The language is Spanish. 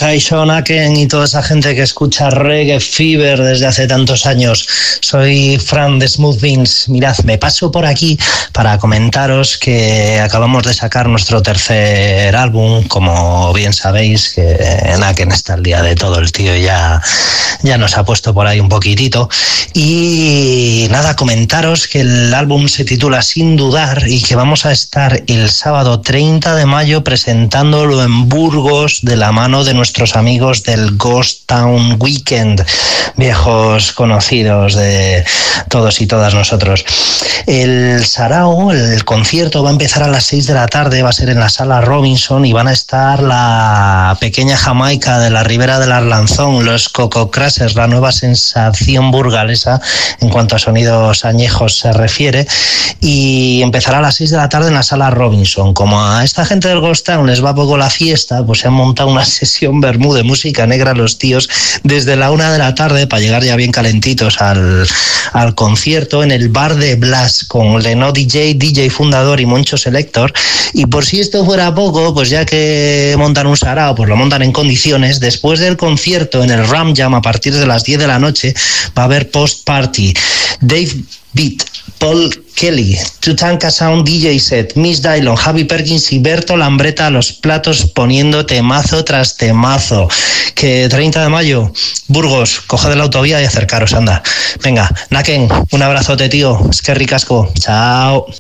Kaixo Naken y toda esa gente que escucha Reggae Fever desde hace tantos años. Soy Fran de Smooth Beans. Mirad, me paso por aquí para comentaros que acabamos de sacar nuestro tercer álbum. Como bien sabéis, que Naken está al día de todo, el tío ya nos ha puesto por ahí un poquitito. Y nada, comentaros que el álbum se titula Sin Dudar y que vamos a estar el sábado 30 de mayo presentándolo en Burgos de la mano de nuestros amigos del Ghost Town Weekend, viejos conocidos de todos y todas nosotros. El sarao, el concierto va a empezar a las 6 de la tarde, va a ser en la Sala Robinson y van a estar la Pequeña Jamaica de la Ribera del Arlanzón, los Coco Crushers, la nueva sensación burgalesa en cuanto a sonidos añejos se refiere, y empezará a las 6 de la tarde en la Sala Robinson. Como a esta gente del Ghost Town les va poco la fiesta, pues se han montado una sesión vermú de música negra los tíos desde la 1 de la tarde para llegar ya bien calentitos al concierto en el bar de Blas con Leno DJ fundador y Moncho Selector. Y por si esto fuera poco, pues ya que montan un sarao, pues lo montan en condiciones. Después del concierto en el Ram Jam a partir de las 10 de la noche va a haber post party. Dave Beat, Paul Kelly, Tutanka Sound DJ set, Miss Dylon, Javi Perkins y Berto Lambreta a los platos poniendo temazo tras temazo. Que 30 de mayo, Burgos, coged la autovía y acercaros, anda. Venga, Naken, un abrazote, tío. Es que ricasco. Chao.